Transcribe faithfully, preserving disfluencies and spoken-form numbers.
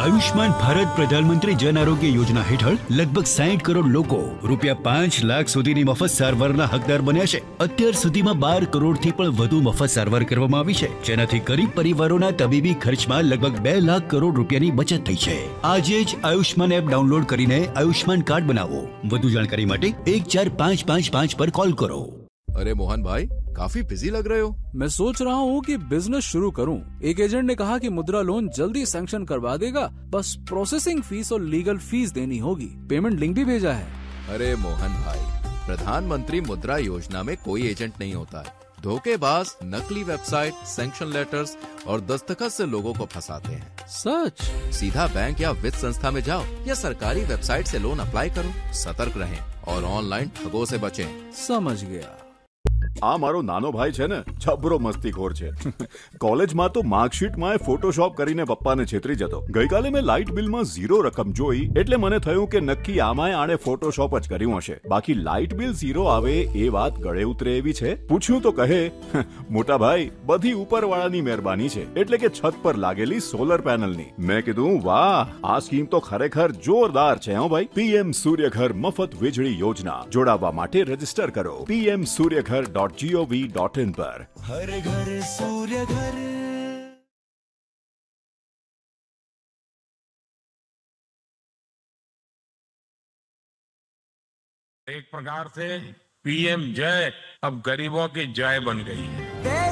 આયુષ્માન ભારત પ્રધાનમંત્રી જન આરોગ્ય યોજના હેઠળ લગભગ સાઠ કરોડ લોકો રૂપિયા પાંચ લાખ સુધીની મફત સારવારના હકદાર બન્યા છે. અત્યાર સુધીમાં બાર કરોડથી પણ વધુ મફત સારવાર કરવામાં આવી છે, જેનાથી ગરીબ પરિવારોના તબીબી ખર્ચમાં લગભગ બે લાખ કરોડ રૂપિયાની બચત થઈ છે. આજે જ આયુષ્માન એપ ડાઉનલોડ કરીને આયુષ્માન કાર્ડ બનાવો. વધુ જાણકારી માટે એક ચાર પાંચ પાંચ પાંચ पर कॉल करो. अरे मोहन भाई, काफी बिजी लग रहे हो. मैं सोच रहा हूँ कि बिजनेस शुरू करूँ. एक एजेंट ने कहा कि मुद्रा लोन जल्दी सैंक्शन करवा देगा, बस प्रोसेसिंग फीस और लीगल फीस देनी होगी. पेमेंट लिंक भी भेजा है. अरे मोहन भाई, प्रधानमंत्री मुद्रा योजना में कोई एजेंट नहीं होता है. धोखेबाज नकली वेबसाइट, सैंक्शन लेटर्स और दस्तखत से लोगों को फंसाते हैं. सच? सीधा बैंक या वित्त संस्था में जाओ या सरकारी वेबसाइट से लोन अप्लाई करो. सतर्क रहें और ऑनलाइन ठगों से बचें. समझ गया. આ મારો નાનો ભાઈ છે ને, જબરો મસ્તીખોર છે. કોલેજમાં તો માર્કશીટમાં ફોટોશોપ કરીને પપ્પાને છેતરી જતો. ગઈકાલે મેં લાઇટ બિલમાં ઝીરો રકમ જોઈ એટલે મને થયું કે નક્કી આમાંય આણે ફોટોશોપ જ કર્યું હશે. બાકી લાઇટ બિલ ઝીરો આવે એ વાત ગળે ઉતરે એવી છે. પૂછ્યું તો કહે, મોટા ભાઈ, બધી ઉપરવાળાની મહેરબાની છે, એટલે કે છત પર લાગેલી સોલર પેનલની. મેં કીધું, વાહ, આ સ્કીમ તો ખરેખર જોરદાર છે હો ભાઈ. પીએમ સૂર્યઘર મફત વીજળી યોજના. જોડાવા માટે રજીસ્ટર કરો PM Suryaghar dot G O V dot in पर. हर घर सूर्य घर. एक प्रकार से पीएम जय अब गरीबों की जय बन गई है.